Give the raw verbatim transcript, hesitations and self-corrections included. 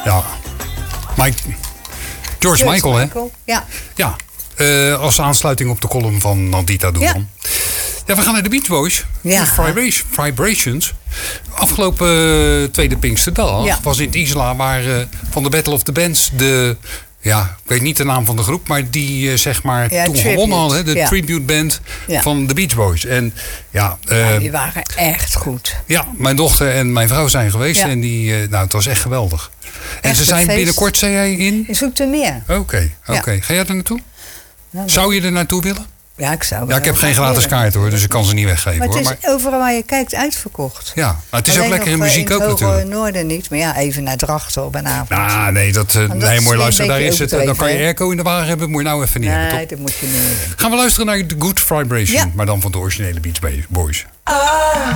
Ja. Mike, George, George Michael, Michael, hè? Ja. Ja. Uh, als aansluiting op de column van Nandita Doeman. Ja. Ja, we gaan naar de Beach Boys. Ja. Vibration, Vibrations. Afgelopen uh, tweede Pinksterdag ja. was in het Isla waar uh, van de Battle of the Bands de... Ja, ik weet niet de naam van de groep, maar die uh, zeg maar ja, toen tribute. gewonnen hadden. De ja. tribute band ja. van de Beach Boys. En ja, uh, ja, die waren echt goed. Ja, mijn dochter en mijn vrouw zijn geweest ja. en die, uh, nou, het was echt geweldig. En echt ze zijn feest. Binnenkort, zei jij, in? In Zoetermeer. Oké, okay, oké. Okay. Ja. Ga jij er naartoe? Nou, Zou je er naartoe willen? Ja, ik zou wel. Ja, ik heb geen gratis kaart hoor, dus ik kan ze niet weggeven. Maar het is hoor. Maar... overal waar je kijkt uitverkocht. Ja, maar het is Alleen ook lekker in nog, muziek in ook het natuurlijk. In het noorden niet, maar ja, even naar Drachten op een avond. Nou, nee, dat, uh, nee mooi luisteren, daar is het. Dan kan je airco in de wagen hebben, moet je nou even niet nee, hebben. Nee, dat moet je niet hebben. Gaan we luisteren naar The Good Vibration, ja. maar dan van de originele Beach Boys. Ah.